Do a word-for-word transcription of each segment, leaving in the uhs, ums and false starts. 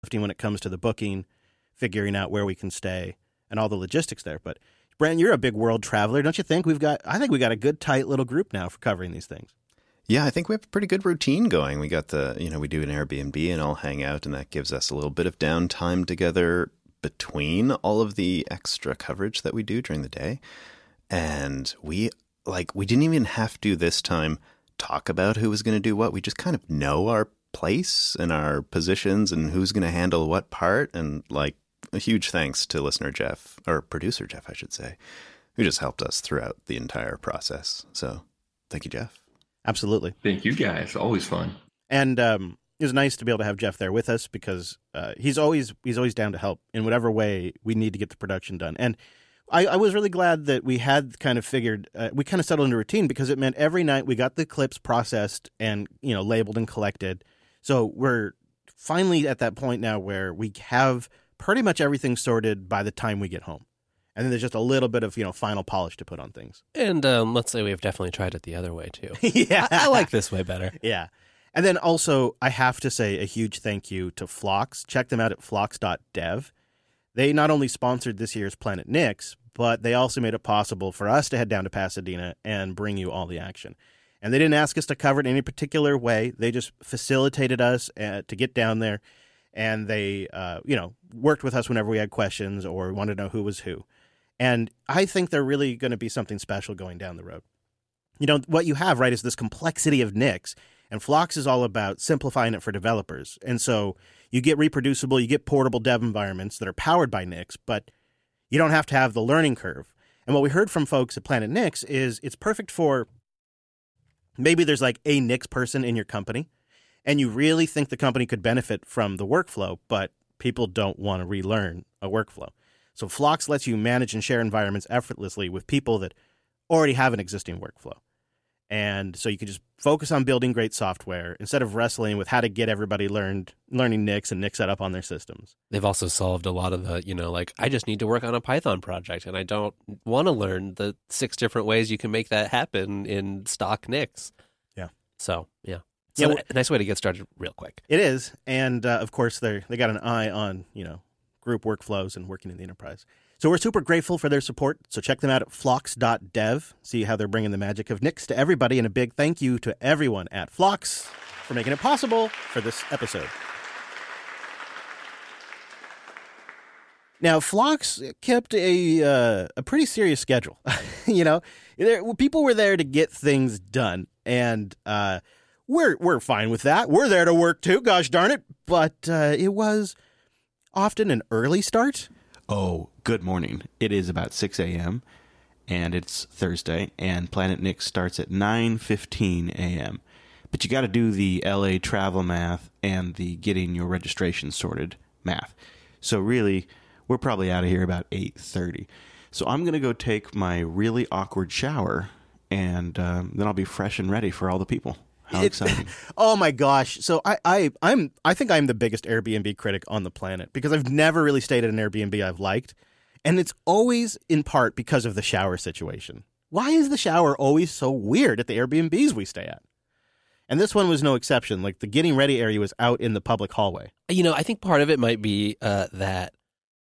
when it comes to the booking, figuring out where we can stay, and all the logistics there. But Brent, you're a big world traveler, don't you think? We've got, I think we got a good tight little group now for covering these things. Yeah, I think we have a pretty good routine going. We got the, you know, we do an Airbnb and all hang out, and that gives us a little bit of downtime together between all of the extra coverage that we do during the day. And we, like, we didn't even have to this time talk about who was going to do what. We just kind of know our place and our positions and who's going to handle what part. And, like, a huge thanks to listener Jeff, or producer Jeff, I should say, who just helped us throughout the entire process. So thank you, Jeff. Absolutely. Thank you guys. Always fun. And um, it was nice to be able to have Jeff there with us because uh, he's always he's always down to help in whatever way we need to get the production done. And I, I was really glad that we had kind of figured, uh, we kind of settled into routine because it meant every night we got the clips processed and, you know, labeled and collected. So we're finally at that point now where we have pretty much everything sorted by the time we get home. And then there's just a little bit of, you know, final polish to put on things. And um, let's say we have definitely tried it the other way, too. Yeah. I-, I like this way better. Yeah. And then also, I have to say a huge thank you to Phlox. Check them out at phlox dot dev. They not only sponsored this year's Planet Nix, but they also made it possible for us to head down to Pasadena and bring you all the action. And they didn't ask us to cover it in any particular way. They just facilitated us uh, to get down there. And they, uh, you know, worked with us whenever we had questions or wanted to know who was who. And I think they're really going to be something special going down the road. You know, what you have, right, is this complexity of Nix, and Phlox is all about simplifying it for developers. And so you get reproducible, you get portable dev environments that are powered by Nix, but you don't have to have the learning curve. And what we heard from folks at Planet Nix is it's perfect for maybe there's like a Nix person in your company, and you really think the company could benefit from the workflow, but people don't want to relearn a workflow. So Phlox lets you manage and share environments effortlessly with people that already have an existing workflow. And so you can just focus on building great software instead of wrestling with how to get everybody learned learning Nix and Nix set up on their systems. They've also solved a lot of the, you know, like, I just need to work on a Python project, and I don't want to learn the six different ways you can make that happen in stock Nix. Yeah. So, yeah. Yeah, So well, a nice way to get started real quick. It is. And, uh, of course, they they got an eye on, you know, group workflows and working in the enterprise. So we're super grateful for their support. So check them out at phlox dot dev. See how they're bringing the magic of Nix to everybody. And a big thank you to everyone at Phlox for making it possible for this episode. Now, Phlox kept a uh, a pretty serious schedule. You know, there, people were there to get things done. And uh, we're, we're fine with that. We're there to work too, gosh darn it. But uh, it was often an early start. Oh, good morning. It is about six a.m., and it's Thursday, and Planet Nix starts at nine fifteen a.m. But you got to do the L A travel math and the getting your registration sorted math. So really, we're probably out of here about eight thirty. So I'm going to go take my really awkward shower, and um, then I'll be fresh and ready for all the people. How exciting. Oh my gosh. So I, I, I'm, I think I'm the biggest Airbnb critic on the planet because I've never really stayed at an Airbnb I've liked. And it's always in part because of the shower situation. Why is the shower always so weird at the Airbnbs we stay at? And this one was no exception. Like the getting ready area was out in the public hallway. You know, I think part of it might be uh, that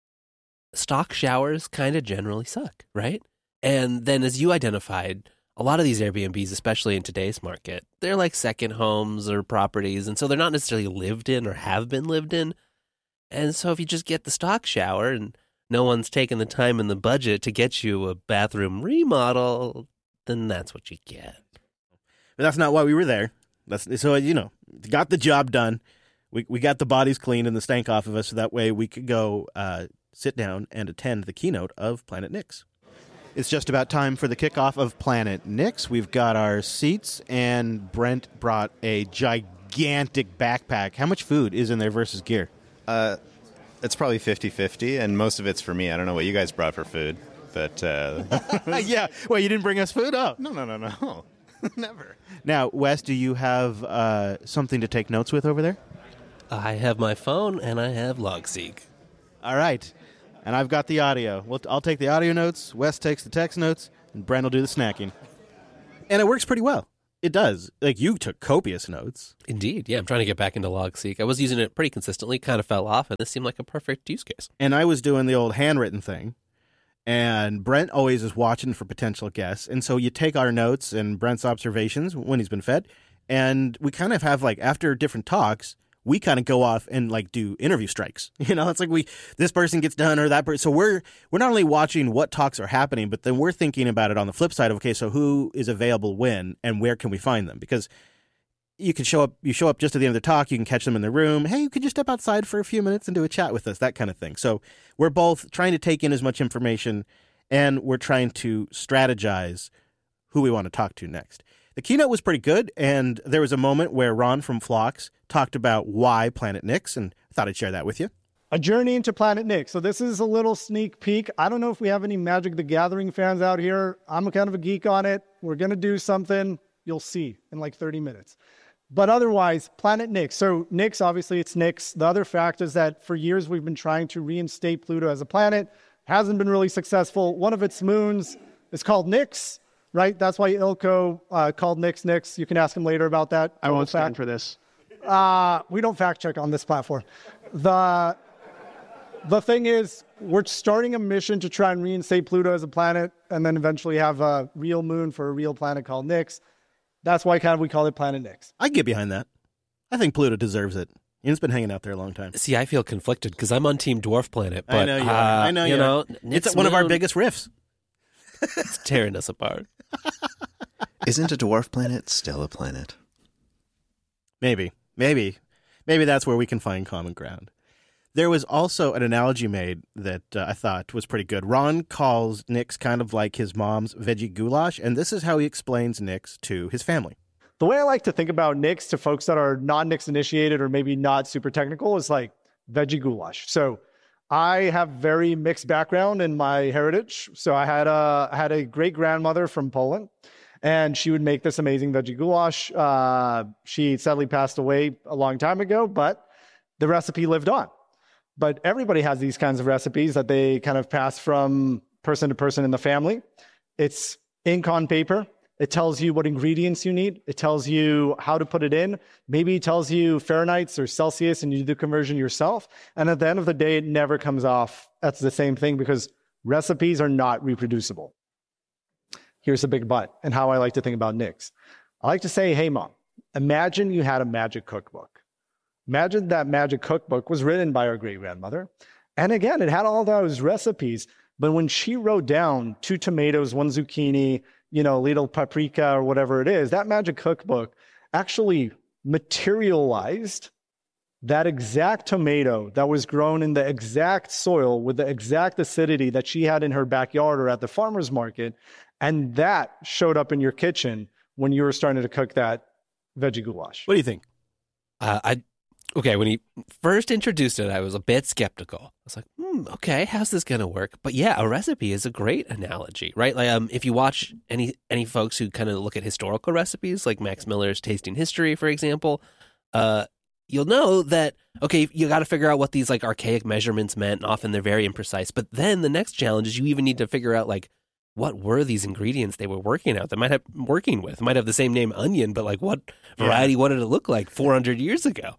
stock showers kind of generally suck, right? And then as you identified, a lot of these Airbnbs, especially in today's market, they're like second homes or properties. And so they're not necessarily lived in or have been lived in. And so if you just get the stock shower and no one's taken the time and the budget to get you a bathroom remodel, then that's what you get. But that's not why we were there. That's so, you know, got the job done. We we got the bodies cleaned and the stank off of us so that way we could go uh, sit down and attend the keynote of Planet Nix. It's just about time for the kickoff of Planet Nix. We've got our seats, and Brent brought a gigantic backpack. How much food is in there versus gear? Uh, it's probably fifty-fifty, and most of it's for me. I don't know what you guys brought for food, but... Uh... Yeah, well, you didn't bring us food? Oh. No, no, no, no. Never. Now, Wes, do you have uh, something to take notes with over there? I have my phone, and I have Logseek. All right. And I've got the audio. We'll, I'll take the audio notes, Wes takes the text notes, and Brent will do the snacking. And it works pretty well. It does. Like, you took copious notes. Indeed. Yeah, I'm trying to get back into LogSeq. I was using it pretty consistently, kind of fell off, and this seemed like a perfect use case. And I was doing the old handwritten thing. And Brent always is watching for potential guests. And so you take our notes and Brent's observations when he's been fed. And we kind of have, like, after different talks, we kind of go off and like do interview strikes. You know, it's like we this person gets done or that person. So we're we're not only watching what talks are happening, but then we're thinking about it on the flip side of, okay, so who is available when and where can we find them? Because you can show up, you show up just at the end of the talk, you can catch them in the room. Hey, could you step outside for a few minutes and do a chat with us? That kind of thing. So we're both trying to take in as much information and we're trying to strategize who we want to talk to next. The keynote was pretty good, and there was a moment where Ron from Phlox talked about why Planet Nix, and I thought I'd share that with you. A journey into Planet Nix. So this is a little sneak peek. I don't know if we have any Magic the Gathering fans out here. I'm a kind of a geek on it. We're going to do something you'll see in like thirty minutes. But otherwise, Planet Nix. So Nix, obviously, it's Nix. The other fact is that for years we've been trying to reinstate Pluto as a planet. Hasn't been really successful. One of its moons is called Nix. Right? That's why Ilko uh, called Nix Nix. You can ask him later about that. I won't stand for this. Uh, we don't fact check on this platform. The, the thing is, we're starting a mission to try and reinstate Pluto as a planet and then eventually have a real moon for a real planet called Nix. That's why kind of we call it Planet Nix. I get behind that. I think Pluto deserves it. It's been hanging out there a long time. See, I feel conflicted because I'm on Team Dwarf Planet. But, I know you uh, are. I know you, you know, are. It's one of our biggest riffs. It's tearing us apart. Isn't a dwarf planet still a planet? Maybe. Maybe. Maybe that's where we can find common ground. There was also an analogy made that uh, I thought was pretty good. Ron calls Nix kind of like his mom's veggie goulash, and this is how he explains Nix to his family. The way I like to think about Nix to folks that are non-Nix initiated or maybe not super technical is like veggie goulash. So I have very mixed background in my heritage. So I had a, I had a great grandmother from Poland, and she would make this amazing veggie goulash. Uh, she sadly passed away a long time ago, but the recipe lived on. But everybody has these kinds of recipes that they kind of pass from person to person in the family. It's ink on paper. It tells you what ingredients you need. It tells you how to put it in. Maybe it tells you Fahrenheit or Celsius and you do the conversion yourself. And at the end of the day, it never comes off as the same thing because recipes are not reproducible. Here's the big but and how I like to think about Nix. I like to say, hey, Mom, imagine you had a magic cookbook. Imagine that magic cookbook was written by our great-grandmother. And again, it had all those recipes. But when she wrote down two tomatoes, one zucchini, you know, little paprika or whatever it is, that magic cookbook actually materialized that exact tomato that was grown in the exact soil with the exact acidity that she had in her backyard or at the farmer's market. And that showed up in your kitchen when you were starting to cook that veggie goulash. What do you think? Uh, I Okay, when he first introduced it, I was a bit skeptical. I was like, hmm, okay, how's this going to work? But yeah, a recipe is a great analogy, right? Like, um, if you watch any any folks who kind of look at historical recipes, like Max Miller's Tasting History, for example, uh, you'll know that, okay, you got to figure out what these like archaic measurements meant, and often they're very imprecise. But then the next challenge is you even need to figure out, like, what were these ingredients they were working out? They might have working with, might have the same name onion, but like what variety, yeah. What did it look like four hundred years ago?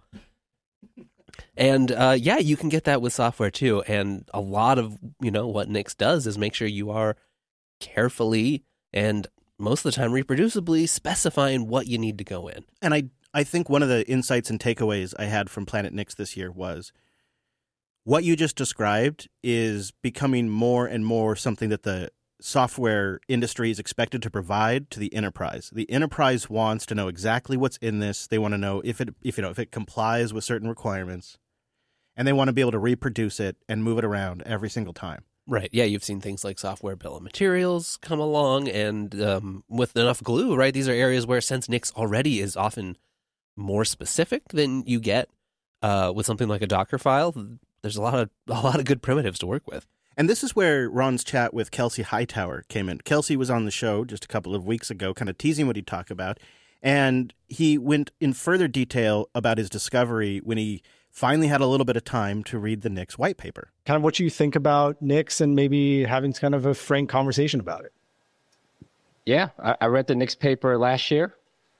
And uh, yeah, you can get that with software too. And a lot of, you know, what Nix does is make sure you are carefully and most of the time reproducibly specifying what you need to go in. And I, I think one of the insights and takeaways I had from Planet Nix this year was what you just described is becoming more and more something that the software industry is expected to provide to the enterprise. The enterprise wants to know exactly what's in this. They want to know if it, if you know, if it complies with certain requirements, and they want to be able to reproduce it and move it around every single time. Right. Yeah, you've seen things like software bill of materials come along, and um, with enough glue, right? These are areas where since Nix already is often more specific than you get uh, with something like a Docker file, there's a lot of a lot of good primitives to work with. And this is where Ron's chat with Kelsey Hightower came in. Kelsey was on the show just a couple of weeks ago, kind of teasing what he'd talk about. And he went in further detail about his discovery when he finally had a little bit of time to read the Nix white paper. Kind of what you think about Nix and maybe having kind of a frank conversation about it. Yeah, I, I read the Nix paper last year.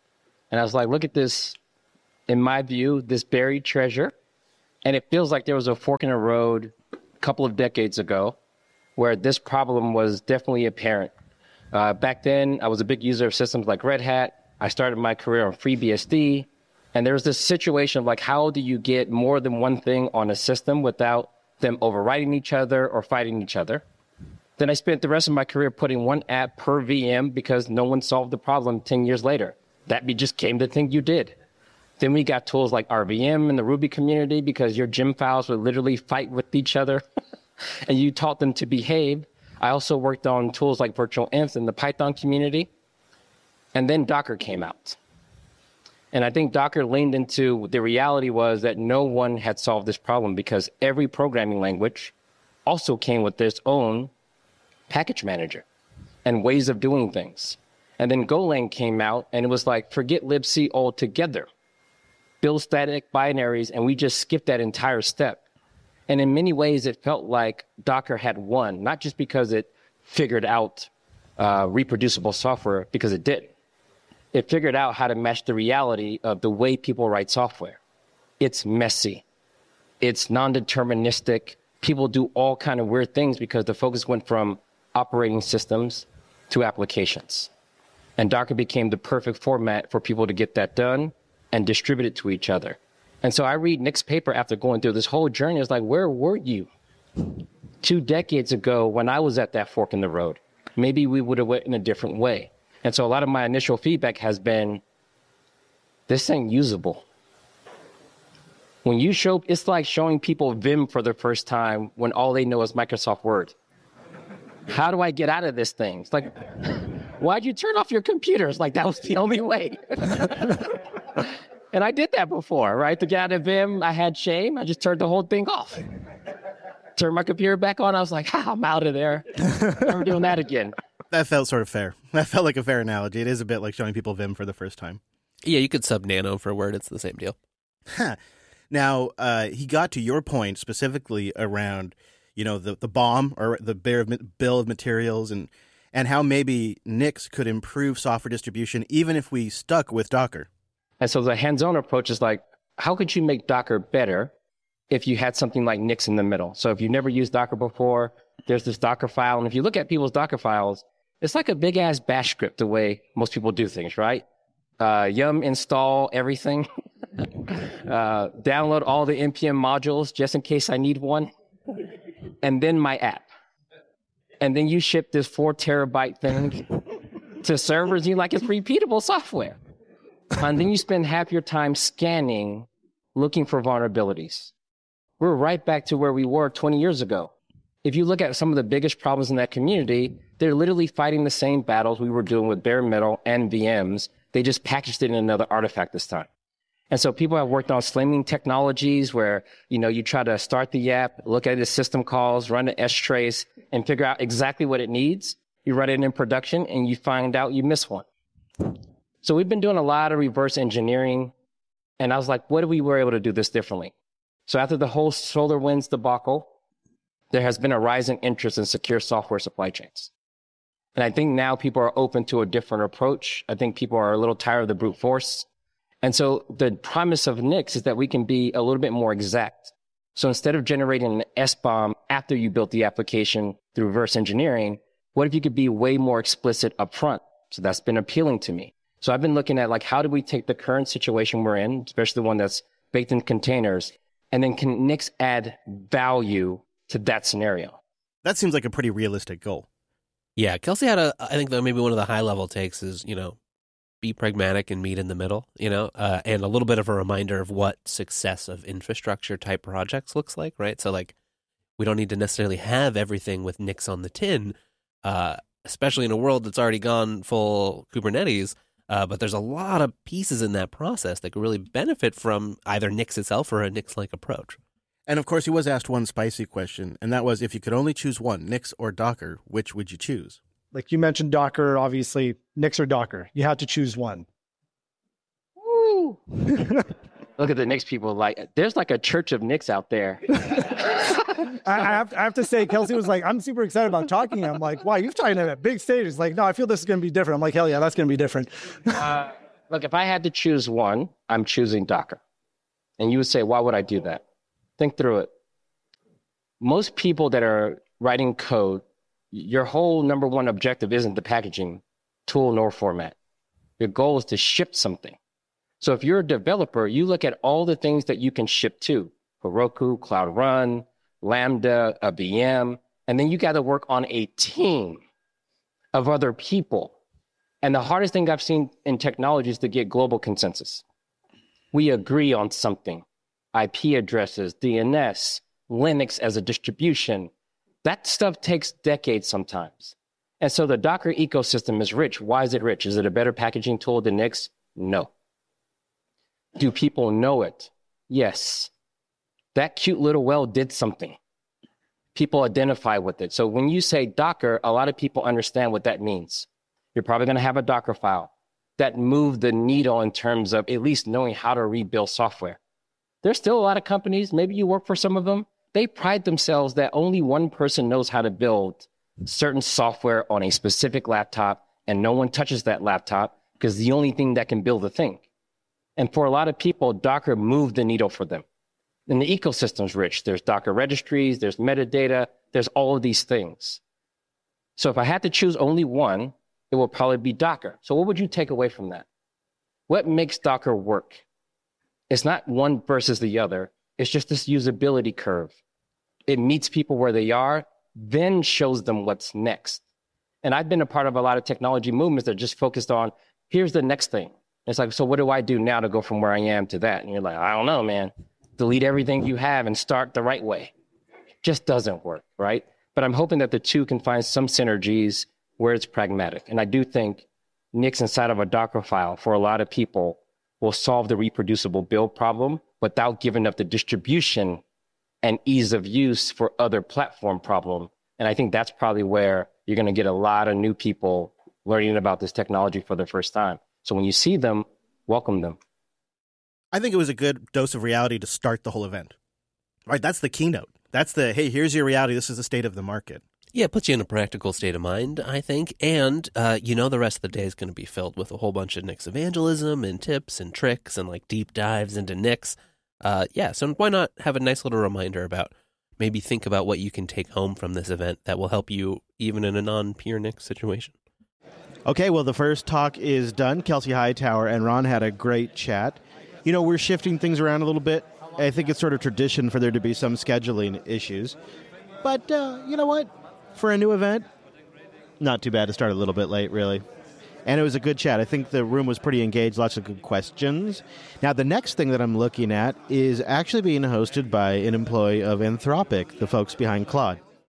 And I was like, look at this, in my view, this buried treasure. And it feels like there was a fork in the road a couple of decades ago where this problem was definitely apparent. Uh, back then, I was a big user of systems like Red Hat. I started my career on FreeBSD. And there was this situation of like, how do you get more than one thing on a system without them overriding each other or fighting each other? Then I spent the rest of my career putting one app per V M because no one solved the problem ten years later. That just became the thing you did. Then we got tools like R V M in the Ruby community because your gem files would literally fight with each other and you taught them to behave. I also worked on tools like virtual inf in the Python community. And then Docker came out. And I think Docker leaned into the reality was that no one had solved this problem because every programming language also came with its own package manager and ways of doing things. And then Golang came out and it was like, forget libc altogether. Build static binaries, and we just skipped that entire step. And in many ways, it felt like Docker had won, not just because it figured out uh, reproducible software, because it did. It figured out how to match the reality of the way people write software. It's messy. It's non-deterministic. People do all kind of weird things because the focus went from operating systems to applications. And Docker became the perfect format for people to get that done and distribute it to each other. And so I read Nick's paper after going through this whole journey. It's like, where were you two decades ago when I was at that fork in the road? Maybe we would have went in a different way. And so a lot of my initial feedback has been, this ain't usable. When you show, it's like showing people Vim for the first time when all they know is Microsoft Word. How do I get out of this thing? It's like, why'd you turn off your computers? Like, that was the only way. And I did that before, right? To get out of Vim, I had shame. I just turned the whole thing off. Turned my computer back on. I was like, ha, I'm out of there. Never doing that again. That felt sort of fair. That felt like a fair analogy. It is a bit like showing people Vim for the first time. Yeah, you could sub nano for Word. It's the same deal. Now, uh, he got to your point specifically around, you know, the, the BOM or the bill of materials and, and how maybe Nix could improve software distribution even if we stuck with Docker. And so the hands-on approach is like, how could you make Docker better if you had something like Nix in the middle? So if you've never used Docker before, there's this Docker file. And if you look at people's Docker files, it's like a big-ass bash script the way most people do things, right? Uh, yum install everything. uh, download all the N P M modules just in case I need one. And then my app. And then you ship this four terabyte thing to servers. You like, it's repeatable software. And then you spend half your time scanning, looking for vulnerabilities. We're right back to where we were twenty years ago. If you look at some of the biggest problems in that community, they're literally fighting the same battles we were doing with bare metal and V Ms. They just packaged it in another artifact this time. And so people have worked on slamming technologies where, you know, you try to start the app, look at the system calls, run the strace, and figure out exactly what it needs. You run it in production, and you find out you miss one. So we've been doing a lot of reverse engineering, and I was like, what if we were able to do this differently? So after the whole SolarWinds debacle, there has been a rising interest in secure software supply chains. And I think now people are open to a different approach. I think people are a little tired of the brute force. And so the promise of Nix is that we can be a little bit more exact. So instead of generating an S BOM after you built the application through reverse engineering, what if you could be way more explicit upfront? So that's been appealing to me. So I've been looking at, like, how do we take the current situation we're in, especially the one that's baked in containers, and then can Nix add value to that scenario? That seems like a pretty realistic goal. Yeah, Kelsey had a, I think that maybe one of the high level takes is, you know, be pragmatic and meet in the middle, you know, uh, and a little bit of a reminder of what success of infrastructure type projects looks like, right? So, like, we don't need to necessarily have everything with Nix on the tin, uh, especially in a world that's already gone full Kubernetes. Uh, but there's a lot of pieces in that process that could really benefit from either Nix itself or a Nix-like approach. And of course, he was asked one spicy question, and that was, if you could only choose one, Nix or Docker, which would you choose? Like you mentioned Docker, obviously, Nix or Docker. You had to choose one. Woo! Look at the Nix people. Like, there's like a church of Nix out there. I, I, have, I have to say, Kelsey was like, I'm super excited about talking. I'm like, wow, you've talking at a big stage. It's like, no, I feel this is going to be different. I'm like, hell yeah, that's going to be different. uh, look, if I had to choose one, I'm choosing Docker. And you would say, why would I do that? Think through it. Most people that are writing code, your whole number one objective isn't the packaging tool nor format. Your goal is to ship something. So if you're a developer, you look at all the things that you can ship to, Heroku, Cloud Run, Lambda, a V M, and then you got to work on a team of other people. And the hardest thing I've seen in technology is to get global consensus. We agree on something, I P addresses, D N S, Linux as a distribution. That stuff takes decades sometimes. And so the Docker ecosystem is rich. Why is it rich? Is it a better packaging tool than Nix? No. Do people know it? Yes. That cute little well did something. People identify with it. So when you say Docker, a lot of people understand what that means. You're probably going to have a Docker file that moved the needle in terms of at least knowing how to rebuild software. There's still a lot of companies, maybe you work for some of them, they pride themselves that only one person knows how to build certain software on a specific laptop, and no one touches that laptop because the only thing that can build the thing. And for a lot of people, Docker moved the needle for them. And the ecosystem's rich. There's Docker registries, there's metadata, there's all of these things. So if I had to choose only one, it will probably be Docker. So what would you take away from that? What makes Docker work? It's not one versus the other. It's just this usability curve. It meets people where they are, then shows them what's next. And I've been a part of a lot of technology movements that are just focused on, here's the next thing. It's like, so what do I do now to go from where I am to that? And you're like, I don't know, man. Delete everything you have and start the right way. Just doesn't work, right? But I'm hoping that the two can find some synergies where it's pragmatic. And I do think Nix inside of a Docker file for a lot of people will solve the reproducible build problem without giving up the distribution and ease of use for other platform problem. And I think that's probably where you're going to get a lot of new people learning about this technology for the first time. So when you see them, welcome them. I think it was a good dose of reality to start the whole event. Right, that's the keynote. That's the, hey, here's your reality. This is the state of the market. Yeah, it puts you in a practical state of mind, I think. And, uh, you know, the rest of the day is going to be filled with a whole bunch of Nix evangelism and tips and tricks and, like, deep dives into Nix. Uh, yeah, so why not have a nice little reminder about maybe think about what you can take home from this event that will help you even in a non-pure Nix situation. Okay, well, the first talk is done. Kelsey Hightower and Ron had a great chat. You know, we're shifting things around a little bit. I think it's sort of tradition for there to be some scheduling issues. But, uh, you know what? For a new event, not too bad to start a little bit late, really. And it was a good chat. I think the room was pretty engaged, lots of good questions. Now, the next thing that I'm looking at is actually being hosted by an employee of Anthropic, the folks behind Claude.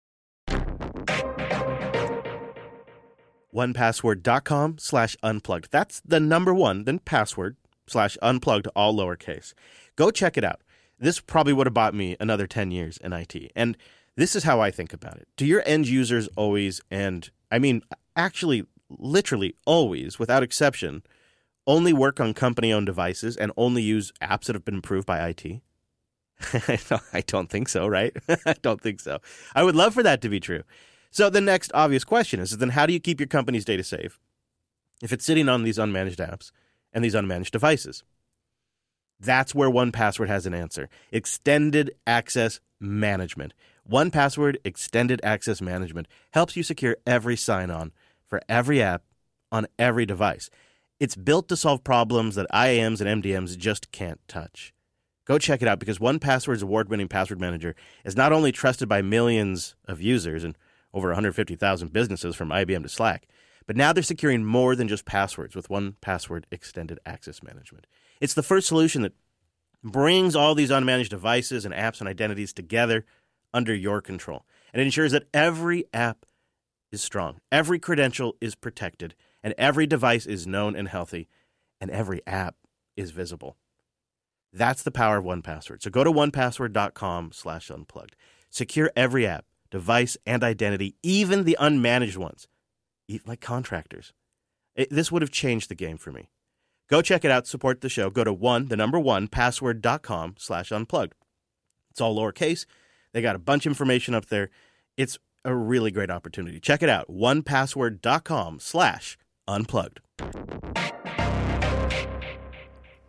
one password dot com slash unplugged. That's the number one, then password slash unplugged, all lowercase. Go check it out. This probably would have bought me another ten years in I T. And this is how I think about it. Do your end users always, and I mean, actually, literally always, without exception, only work on company-owned devices and only use apps that have been approved by I T? I don't think so, right? I don't think so. I would love for that to be true. So the next obvious question is, then how do you keep your company's data safe if it's sitting on these unmanaged apps and these unmanaged devices? That's where one Password has an answer. Extended Access Management. one Password Extended Access Management helps you secure every sign-on for every app on every device. It's built to solve problems that I A Ms and M D Ms just can't touch. Go check it out because one Password's award-winning password manager is not only trusted by millions of users and over one hundred fifty thousand businesses from I B M to Slack, but now they're securing more than just passwords with one Password Extended Access Management. It's the first solution that brings all these unmanaged devices and apps and identities together under your control. And it ensures that every app is strong, every credential is protected, and every device is known and healthy, and every app is visible. That's the power of one Password. So go to one password dot com slash unplugged. Secure every app, device, and identity, even the unmanaged ones, like contractors. It, this would have changed the game for me. Go check it out, support the show. Go to one, the number one, password dot com slash unplugged. It's all lowercase. They got a bunch of information up there. It's a really great opportunity. Check it out, one password dot com slash unplugged.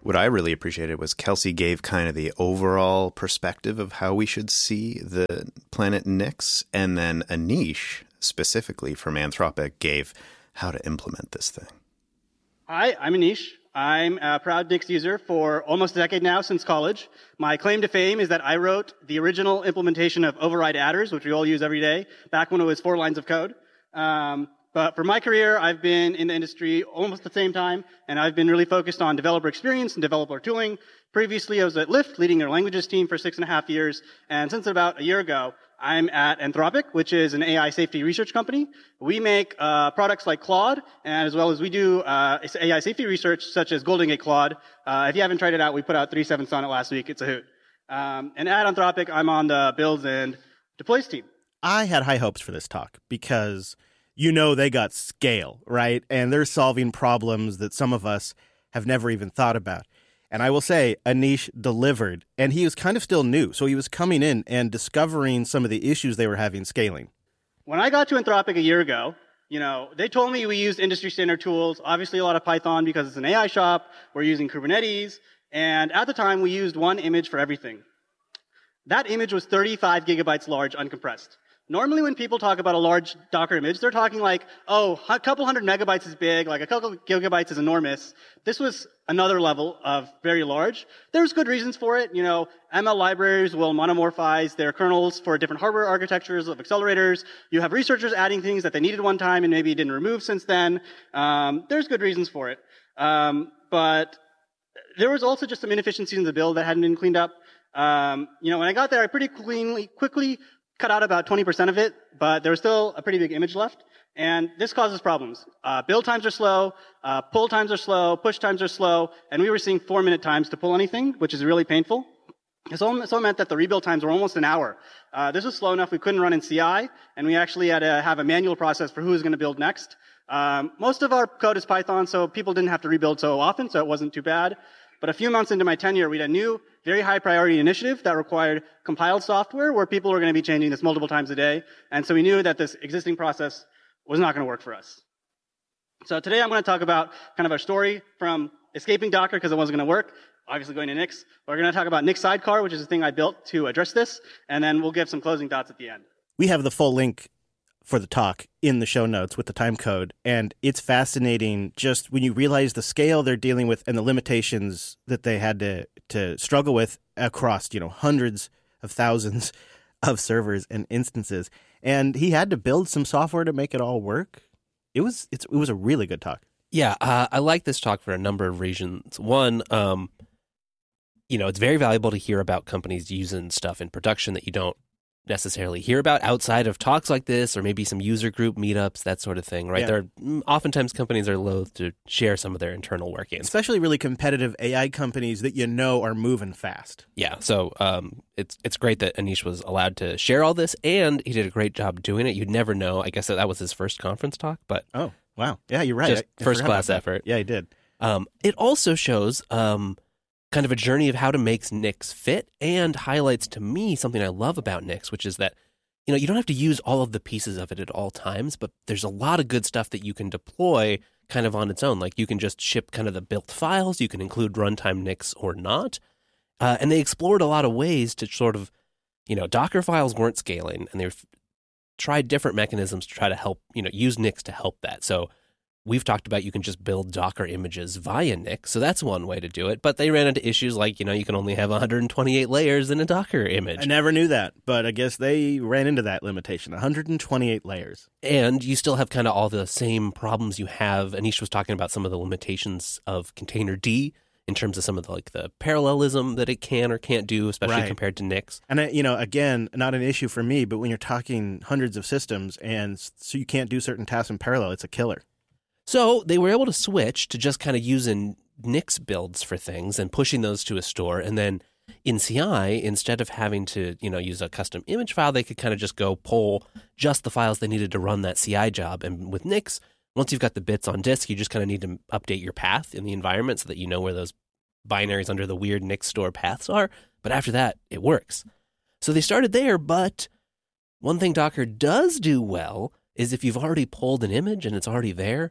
What I really appreciated was Kelsey gave kind of the overall perspective of how we should see the planet Nix, and then Anish, specifically from Anthropic, gave how to implement this thing. Hi, I'm Anish. I'm a proud Nix user for almost a decade now, since college. My claim to fame is that I wrote the original implementation of override adders, which we all use every day, back when it was four lines of code. Um, But for my career, I've been in the industry almost the same time, and I've been really focused on developer experience and developer tooling. Previously, I was at Lyft, leading their languages team for six and a half years, and since about a year ago, I'm at Anthropic, which is an A I safety research company. We make uh, products like Claude, and as well as we do uh, A I safety research, such as Golden Gate Claude. Uh, if you haven't tried it out, we put out three point seven on it last week. It's a hoot. Um, and at Anthropic, I'm on the builds and deploys team. I had high hopes for this talk because you know they got scale, right? And they're solving problems that some of us have never even thought about. And I will say, Anish delivered, and he was kind of still new. So he was coming in and discovering some of the issues they were having scaling. When I got to Anthropic a year ago, you know, they told me we used industry standard tools, obviously a lot of Python because it's an A I shop. We're using Kubernetes. And at the time, we used one image for everything. That image was thirty-five gigabytes large, uncompressed. Normally, when people talk about a large Docker image, they're talking like, oh, a couple hundred megabytes is big, like a couple gigabytes is enormous. This was another level of very large. There's good reasons for it. You know, M L libraries will monomorphize their kernels for different hardware architectures of accelerators. You have researchers adding things that they needed one time and maybe didn't remove since then. Um, there's good reasons for it. Um, but there was also just some inefficiencies in the build that hadn't been cleaned up. Um, you know, when I got there, I pretty cleanly, quickly cut out about twenty percent of it, but there was still a pretty big image left. And this causes problems. Uh, build times are slow, uh, pull times are slow, push times are slow, and we were seeing four-minute times to pull anything, which is really painful. It so meant that the rebuild times were almost an hour. Uh, this was slow enough we couldn't run in C I, and we actually had to have a manual process for who was going to build next. Um, most of our code is Python, so people didn't have to rebuild so often, so it wasn't too bad. But a few months into my tenure, we had a new, very high priority initiative that required compiled software where people were going to be changing this multiple times a day. And so we knew that this existing process was not going to work for us. So today I'm going to talk about kind of our story from escaping Docker because it wasn't going to work, obviously going to Nix. We're going to talk about Nix Sidecar, which is the thing I built to address this. And then we'll give some closing thoughts at the end. We have the full link for the talk in the show notes with the time code. And it's fascinating just when you realize the scale they're dealing with and the limitations that they had to, to struggle with across, you know, hundreds of thousands of servers and instances. And he had to build some software to make it all work. It was, it's, it was a really good talk. Yeah, uh, I like this talk for a number of reasons. One, um, you know, it's very valuable to hear about companies using stuff in production that you don't necessarily hear about outside of talks like this, or maybe some user group meetups, that sort of thing, right? Yeah. There are, oftentimes companies are loath to share some of their internal workings. Especially really competitive A I companies that you know are moving fast. Yeah, so um, it's it's great that Anish was allowed to share all this, and he did a great job doing it. You'd never know. I guess that, that was his first conference talk, but Oh, wow. Yeah, you're right. just I- I first forgot class about that. effort. Yeah, he did. Um, it also shows um, kind of a journey of how to make Nix fit, and highlights to me something I love about Nix, which is that, you know, you don't have to use all of the pieces of it at all times, but there's a lot of good stuff that you can deploy kind of on its own. Like you can just ship kind of the built files, you can include runtime Nix or not. Uh, and they explored a lot of ways to sort of, you know, Docker files weren't scaling, and they've tried different mechanisms to try to help, you know, use Nix to help that. So we've talked about you can just build Docker images via Nix, so that's one way to do it. But they ran into issues like, you know, you can only have one hundred twenty-eight layers in a Docker image. I never knew that, but I guess they ran into that limitation, one hundred twenty-eight layers. And you still have kind of all the same problems you have. Anish was talking about some of the limitations of Containerd in terms of some of the, like the parallelism that it can or can't do, especially Right. compared to Nix. And, uh, you know, again, not an issue for me, but when you're talking hundreds of systems and s- so you can't do certain tasks in parallel, it's a killer. So they were able to switch to just kind of using Nix builds for things and pushing those to a store. And then in C I, instead of having to, you know, use a custom image file, they could kind of just go pull just the files they needed to run that C I job. And with Nix, once you've got the bits on disk, you just kind of need to update your path in the environment so that you know where those binaries under the weird Nix store paths are. But after that, it works. So they started there, but one thing Docker does do well is if you've already pulled an image and it's already there,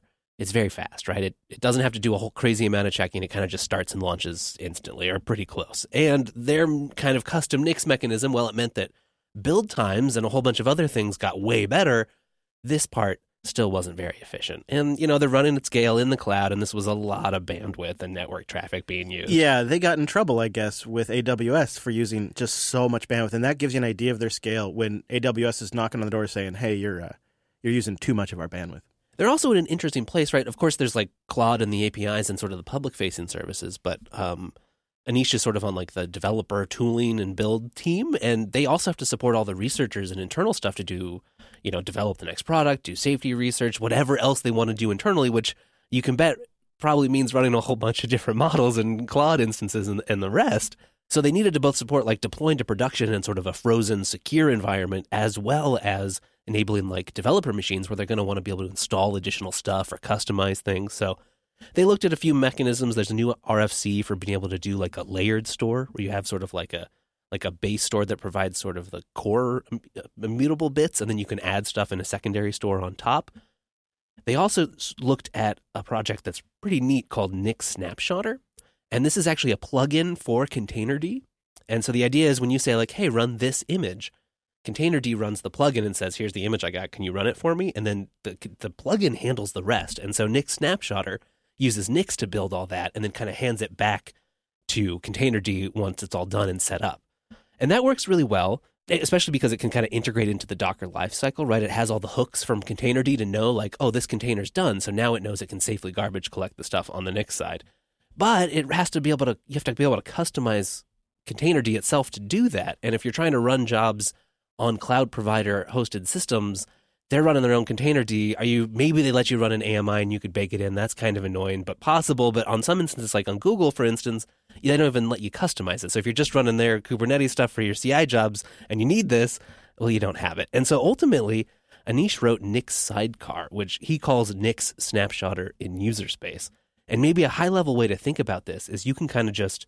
it's very fast, right? It it doesn't have to do a whole crazy amount of checking. It kind of just starts and launches instantly or pretty close. And their kind of custom Nix mechanism, well, it meant that build times and a whole bunch of other things got way better. This part still wasn't very efficient. And, you know, they're running at scale in the cloud, and this was a lot of bandwidth and network traffic being used. Yeah, they got in trouble, I guess, with A W S for using just so much bandwidth. And that gives you an idea of their scale when A W S is knocking on the door saying, hey, you're uh, you're using too much of our bandwidth. They're also in an interesting place, right? Of course, there's like Claude and the A P Is and sort of the public-facing services, but um, Anish is sort of on like the developer tooling and build team, and they also have to support all the researchers and internal stuff to do, you know, develop the next product, do safety research, whatever else they want to do internally, which you can bet probably means running a whole bunch of different models and Claude instances and, and the rest. So they needed to both support like deploying to production in sort of a frozen, secure environment, as well as enabling like developer machines where they're going to want to be able to install additional stuff or customize things. So they looked at a few mechanisms. There's a new R F C for being able to do like a layered store where you have sort of like a like a base store that provides sort of the core immutable bits, and then you can add stuff in a secondary store on top. They also looked at a project that's pretty neat called Nix Snapshotter, and this is actually a plugin for Containerd. And so the idea is when you say like, hey, run this image, Containerd runs the plugin and says, here's the image I got, can you run it for me? And then the the plugin handles the rest. And so Nix Snapshotter uses Nix to build all that and then kind of hands it back to Containerd once it's all done and set up. And that works really well, especially because it can kind of integrate into the Docker lifecycle, right? It has all the hooks from Containerd to know like, oh, this container's done. So now it knows it can safely garbage collect the stuff on the Nix side. But it has to be able to, you have to be able to customize Containerd itself to do that. And if you're trying to run jobs on cloud provider hosted systems, they're running their own Containerd. Are you, maybe they let you run an A M I and you could bake it in. That's kind of annoying, but possible. But on some instances, like on Google, for instance, they don't even let you customize it. So if you're just running their Kubernetes stuff for your C I jobs and you need this, well, you don't have it. And so ultimately, Anish wrote Nix Sidecar, which he calls Nix Snapshotter in user space. And maybe a high-level way to think about this is you can kind of just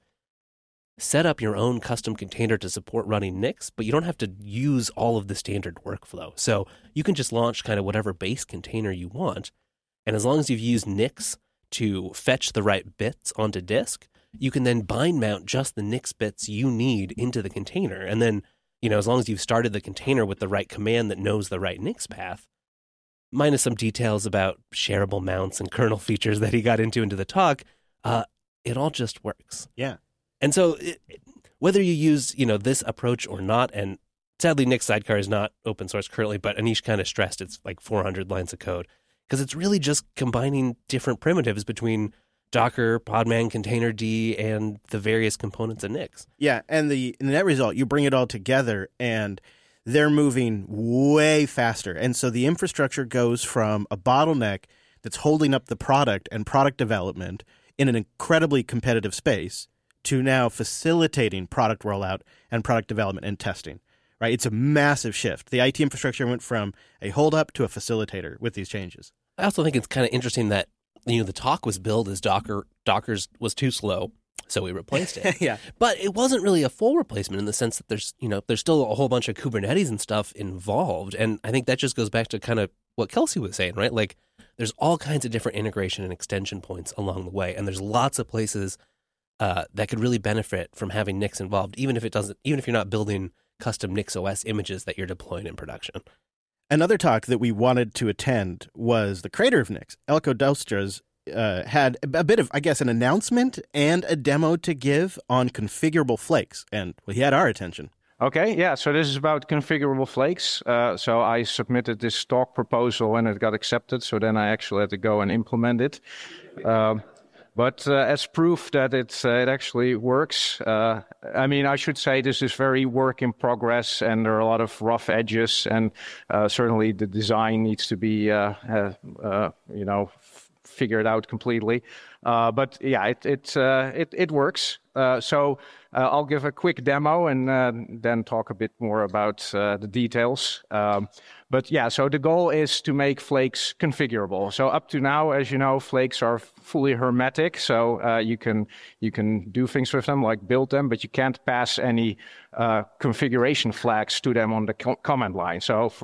set up your own custom container to support running Nix, but you don't have to use all of the standard workflow. So you can just launch kind of whatever base container you want. And as long as you've used Nix to fetch the right bits onto disk, you can then bind mount just the Nix bits you need into the container. And then, you know, as long as you've started the container with the right command that knows the right Nix path, minus some details about shareable mounts and kernel features that he got into into the talk, uh, it all just works. Yeah. And so it, whether you use, you know, this approach or not, and sadly Nix Sidecar is not open source currently, but Anish kind of stressed it's like four hundred lines of code because it's really just combining different primitives between Docker, Podman, Containerd, and the various components of Nix. Yeah, and the, the net result, you bring it all together and they're moving way faster. And so the infrastructure goes from a bottleneck that's holding up the product and product development in an incredibly competitive space to now facilitating product rollout and product development and testing, right? It's a massive shift. The I T infrastructure went from a holdup to a facilitator with these changes. I also think it's kind of interesting that, you know, the talk was billed as Docker, Docker's was too slow, so we replaced it. Yeah. But it wasn't really a full replacement in the sense that there's, you know, there's still a whole bunch of Kubernetes and stuff involved. And I think that just goes back to kind of what Kelsey was saying, right? Like there's all kinds of different integration and extension points along the way. And there's lots of places Uh, that could really benefit from having Nix involved, even if it doesn't, even if you're not building custom Nix O S images that you're deploying in production. Another talk that we wanted to attend was the creator of Nix, Elko Dijkstra's, uh, had a bit of, I guess, an announcement and a demo to give on configurable flakes, and well, he had our attention. Okay, yeah, so this is about configurable flakes. Uh, so I submitted this talk proposal and it got accepted, so then I actually had to go and implement it. Um, But uh, as proof that it, uh, it actually works, uh, I mean, I should say this is very work in progress and there are a lot of rough edges and uh, certainly the design needs to be, uh, uh, uh, you know, f- figured out completely. Uh, but yeah, it it uh, it, it works. Uh, so uh, I'll give a quick demo and uh, then talk a bit more about uh, the details. Um, But yeah, so the goal is to make flakes configurable. So up to now, as you know, flakes are fully hermetic. So uh, you can you can do things with them, like build them, but you can't pass any uh, configuration flags to them on the co- command line. So f-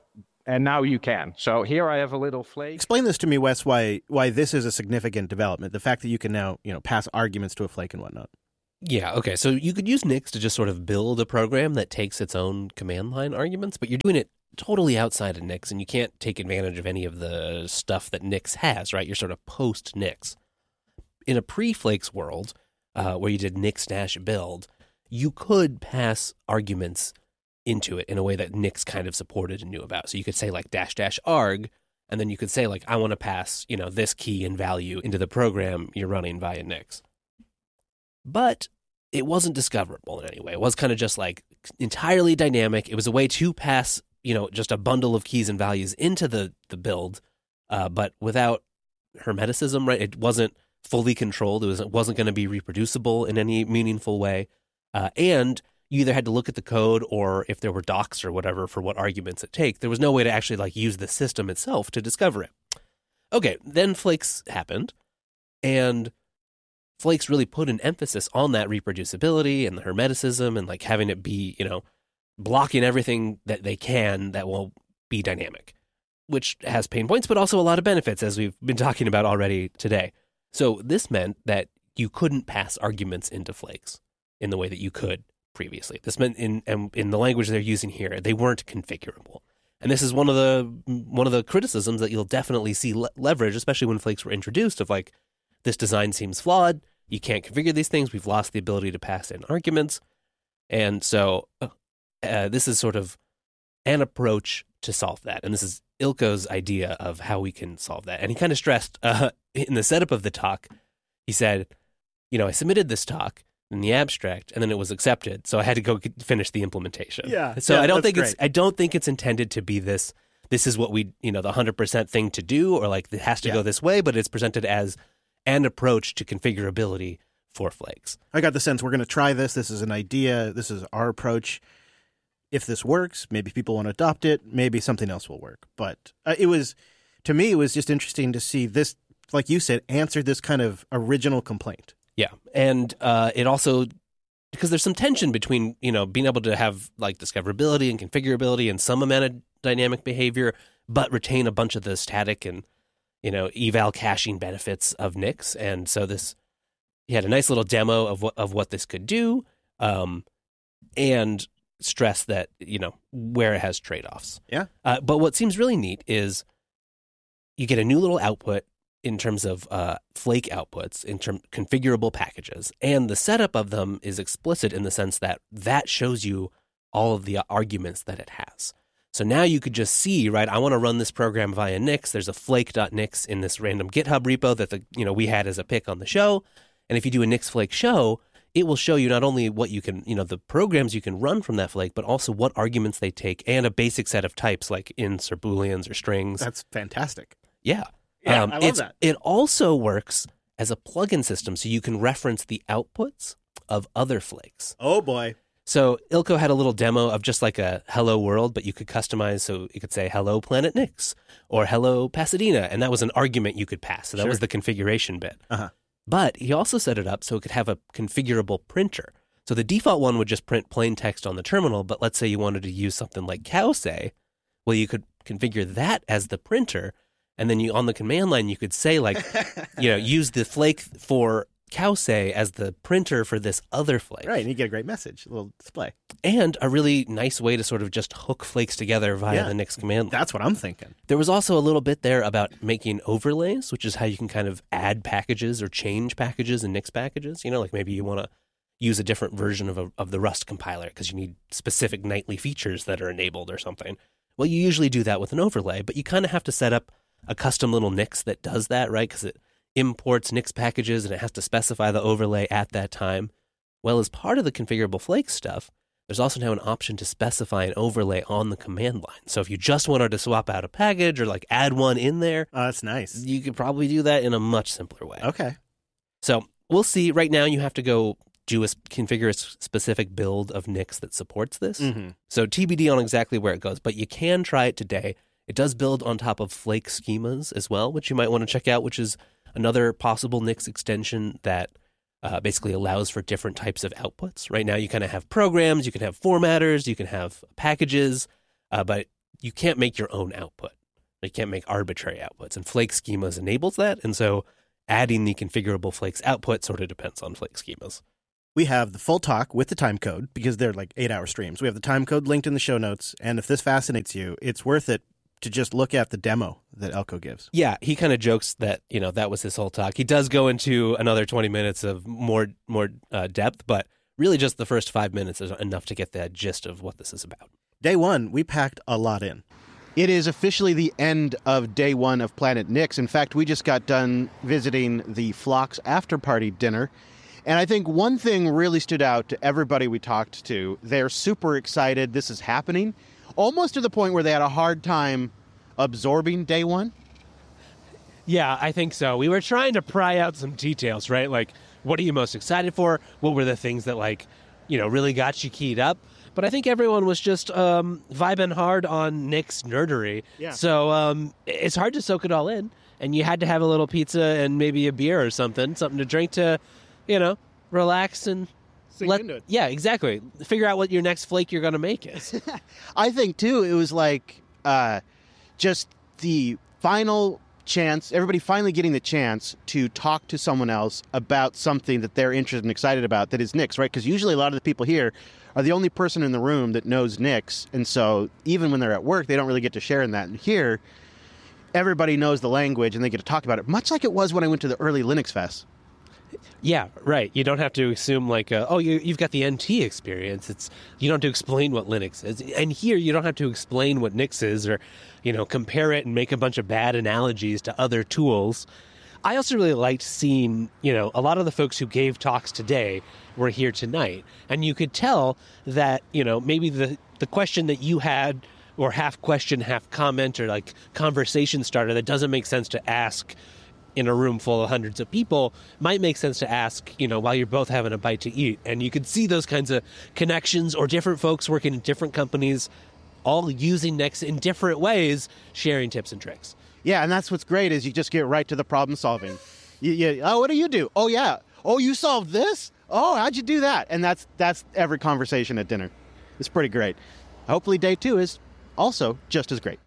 and now you can. So here I have a little flake. Explain this to me, Wes, why why this is a significant development. The fact that you can now, you know, pass arguments to a flake and whatnot. Yeah, okay. So you could use Nix to just sort of build a program that takes its own command line arguments, but you're doing it totally outside of Nix, and you can't take advantage of any of the stuff that Nix has, right? You're sort of post-Nix. In a pre-Flakes world, uh, where you did Nix-build, you could pass arguments into it in a way that Nix kind of supported and knew about. So you could say like dash dash arg, and then you could say like, I want to pass, you know, this key and value into the program you're running via Nix. But it wasn't discoverable in any way. It was kind of just like entirely dynamic. It was a way to pass, you know, just a bundle of keys and values into the, the build, uh, but without hermeticism, right? It wasn't fully controlled. It, was, it wasn't going to be reproducible in any meaningful way. Uh, and you either had to look at the code or if there were docs or whatever for what arguments it take, there was no way to actually like use the system itself to discover it. Okay, then Flakes happened, and Flakes really put an emphasis on that reproducibility and the hermeticism and like having it be, you know, blocking everything that they can that will be dynamic, which has pain points, but also a lot of benefits, as we've been talking about already today. So this meant that you couldn't pass arguments into Flakes in the way that you could previously. This meant in in the language they're using here, they weren't configurable. And this is one of the one of the criticisms that you'll definitely see le- leverage, especially when Flakes were introduced, of like, this design seems flawed. You can't configure these things. We've lost the ability to pass in arguments. And so uh, this is sort of an approach to solve that. And this is Ilko's idea of how we can solve that. And he kind of stressed uh, in the setup of the talk, he said, you know, I submitted this talk in the abstract and then it was accepted. So I had to go finish the implementation. Yeah. So yeah, I don't think great. it's, I don't think it's intended to be this, this is what we, you know, the one hundred percent thing to do, or like it has to yeah. go this way, but it's presented as an approach to configurability for Flakes. I got the sense we're going to try this. This is an idea. This is our approach. If this works, maybe people want to adopt it. Maybe something else will work. But uh, it was, to me, it was just interesting to see this, like you said, answer this kind of original complaint. Yeah. And uh, it also, because there's some tension between, you know, being able to have like discoverability and configurability and some amount of dynamic behavior, but retain a bunch of the static and, you know, eval caching benefits of Nix. And so this, he had a nice little demo of what, of what this could do, um, and stress that, you know, where it has trade-offs. Yeah. Uh, but what seems really neat is you get a new little output in terms of uh, Flake outputs, in term configurable packages. And the setup of them is explicit in the sense that that shows you all of the arguments that it has. So now you could just see, right, I want to run this program via Nix. There's a flake.nix in this random GitHub repo that the you know we had as a pick on the show. And if you do a Nix Flake show, it will show you not only what you can, you know, the programs you can run from that Flake, but also what arguments they take and a basic set of types like ints or booleans or strings. That's fantastic. Yeah. Yeah, um, I love it's, that. It also works as a plugin system, so you can reference the outputs of other Flakes. Oh, boy. So Ilko had a little demo of just like a hello world, but you could customize. So you could say hello Planet Nix or hello Pasadena. And that was an argument you could pass. So that Sure. was the configuration bit. Uh-huh. But he also set it up so it could have a configurable printer. So the default one would just print plain text on the terminal. But let's say you wanted to use something like cowsay. Well, you could configure that as the printer. And then you on the command line, you could say like, you know, use the Flake for cowsay as the printer for this other Flake. Right, and you get a great message, a little display. And a really nice way to sort of just hook Flakes together via Yeah. the Nix command line. That's what I'm thinking. There was also a little bit there about making overlays, which is how you can kind of add packages or change packages in Nix packages. You know, like maybe you want to use a different version of a, of the Rust compiler because you need specific nightly features that are enabled or something. Well, you usually do that with an overlay, but you kind of have to set up a custom little Nix that does that, right? Because it imports Nix packages and it has to specify the overlay at that time. Well, as part of the configurable Flake stuff, there's also now an option to specify an overlay on the command line. So if you just wanted to swap out a package or like add one in there, Oh, that's nice. you could probably do that in a much simpler way. Okay. So we'll see. Right now, you have to go do a configure a specific build of Nix that supports this. Mm-hmm. So T B D on exactly where it goes, but you can try it today. It does build on top of Flake schemas as well, which you might want to check out, which is another possible Nix extension that uh, basically allows for different types of outputs. Right now, you kind of have programs, you can have formatters, you can have packages, uh, but you can't make your own output. You can't make arbitrary outputs, and Flake schemas enables that. And so adding the configurable Flakes output sort of depends on Flake schemas. We have the full talk with the time code because they're like eight-hour streams. We have the time code linked in the show notes, and if this fascinates you, it's worth it to just look at the demo that Eelco gives. Yeah, he kind of jokes that, you know, that was his whole talk. He does go into another twenty minutes of more more uh, depth, but really just the first five minutes is enough to get the gist of what this is about. Day one, we packed a lot in. It is officially the end of day one of Planet Nix. In fact, we just got done visiting the Phlox after-party dinner, and I think one thing really stood out to everybody we talked to. They're super excited this is happening, almost to the point where they had a hard time absorbing day one. Yeah, I think so. We were trying to pry out some details, right? Like, what are you most excited for? What were the things that, like, you know, really got you keyed up? But I think everyone was just um, vibing hard on Nick's nerdery. Yeah. So um, it's hard to soak it all in. And you had to have a little pizza and maybe a beer or something, something to drink to, you know, relax and Sink let, into it. Yeah, exactly. Figure out what your next flake you're going to make is. I think, too, it was like uh, just the final chance, everybody finally getting the chance to talk to someone else about something that they're interested and excited about that is Nix, right? Because usually a lot of the people here are the only person in the room that knows Nix, and so even when they're at work, they don't really get to share in that. And here, everybody knows the language, and they get to talk about it, much like it was when I went to the early Linux Fest. Yeah, right. You don't have to assume like, uh, oh, you, you've got the N T experience. It's you don't have to explain what Linux is. And here you don't have to explain what Nix is or, you know, compare it and make a bunch of bad analogies to other tools. I also really liked seeing, you know, a lot of the folks who gave talks today were here tonight. And you could tell that, you know, maybe the, the question that you had or half question, half comment or like conversation starter that doesn't make sense to ask in a room full of hundreds of people might make sense to ask, you know, while you're both having a bite to eat. And you could see those kinds of connections or different folks working in different companies, all using Nix in different ways, sharing tips and tricks. Yeah, and that's what's great is you just get right to the problem solving. You, you, oh, what do you do? Oh, yeah. Oh, you solved this? Oh, how'd you do that? And that's that's every conversation at dinner. It's pretty great. Hopefully day two is also just as great.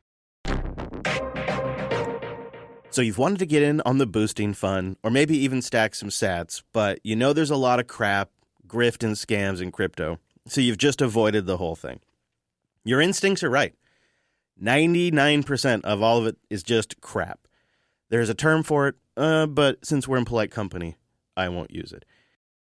So you've wanted to get in on the boosting fun, or maybe even stack some sats, but you know there's a lot of crap, grift, and scams in crypto, so you've just avoided the whole thing. Your instincts are right. ninety-nine percent of all of it is just crap. There's a term for it, uh, but since we're in polite company, I won't use it.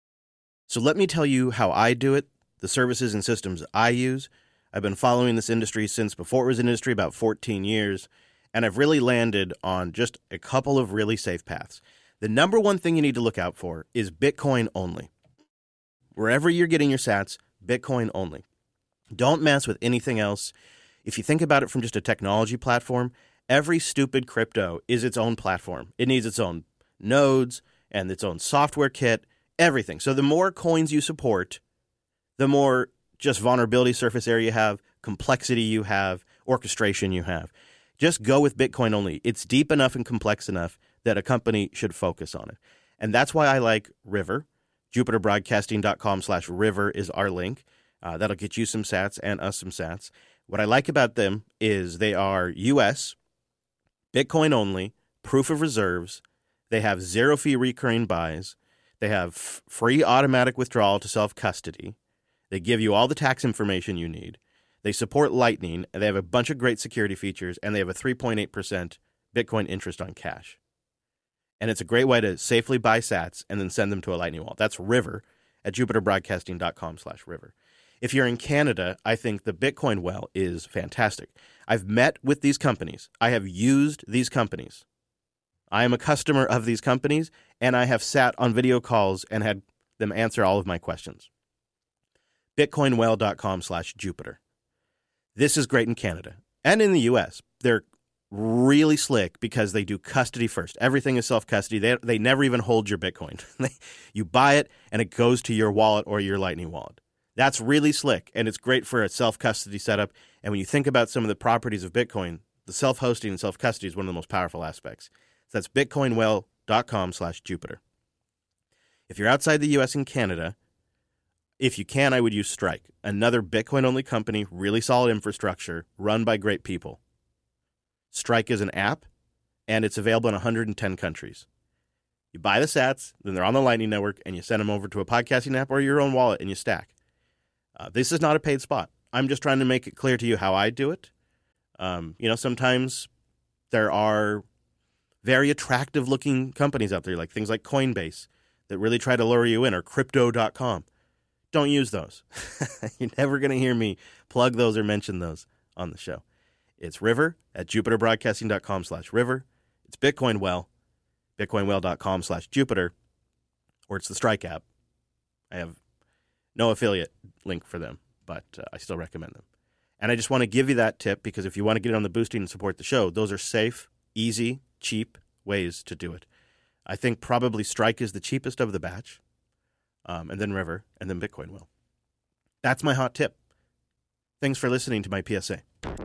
So let me tell you how I do it, the services and systems I use. I've been following this industry since before it was an industry, about fourteen years. And I've really landed on just a couple of really safe paths. The number one thing you need to look out for is Bitcoin only. Wherever you're getting your sats, Bitcoin only. Don't mess with anything else. If you think about it from just a technology platform, every stupid crypto is its own platform. It needs its own nodes and its own software kit, everything. So the more coins you support, the more just vulnerability surface area you have, complexity you have, orchestration you have. Just go with Bitcoin only. It's deep enough and complex enough that a company should focus on it. And that's why I like River. JupiterBroadcasting.com slash River is our link. Uh, that'll get you some sats and us some sats. What I like about them is they are U S, Bitcoin only, proof of reserves. They have zero fee recurring buys. They have f- free automatic withdrawal to self-custody. They give you all the tax information you need. They support Lightning, and they have a bunch of great security features, and they have a three point eight percent Bitcoin interest on cash. And it's a great way to safely buy sats and then send them to a Lightning wallet. That's River at JupiterBroadcasting.com slash River. If you're in Canada, I think the Bitcoin well is fantastic. I've met with these companies. I have used these companies. I am a customer of these companies, and I have sat on video calls and had them answer all of my questions. Bitcoinwell.com slash Jupiter. This is great in Canada and in the U S. They're really slick because they do custody first. Everything is self-custody. They they never even hold your Bitcoin. You buy it, and it goes to your wallet or your Lightning wallet. That's really slick, and it's great for a self-custody setup. And when you think about some of the properties of Bitcoin, the self-hosting and self-custody is one of the most powerful aspects. So that's bitcoinwell.com slash Jupiter. If you're outside the U S and Canada, If you can, I would use Strike, another Bitcoin-only company, really solid infrastructure, run by great people. Strike is an app, and it's available in one hundred ten countries. You buy the sats, then they're on the Lightning Network, and you send them over to a podcasting app or your own wallet, and you stack. Uh, this is not a paid spot. I'm just trying to make it clear to you how I do it. Um, you know, sometimes there are very attractive-looking companies out there, like things like Coinbase, that really try to lure you in, or Crypto dot com. Don't use those. You're never going to hear me plug those or mention those on the show. It's River at jupiterbroadcasting.com slash River. It's BitcoinWell, bitcoinwell.com slash Jupiter, or it's the Strike app. I have no affiliate link for them, but uh, I still recommend them. And I just want to give you that tip because if you want to get on the boosting and support the show, those are safe, easy, cheap ways to do it. I think probably Strike is the cheapest of the batch. Um, and then River, and then Bitcoin will. That's my hot tip. Thanks for listening to my P S A.